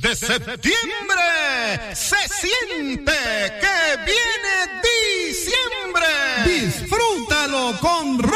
de septiembre se siente que viene diciembre. Disfrútalo con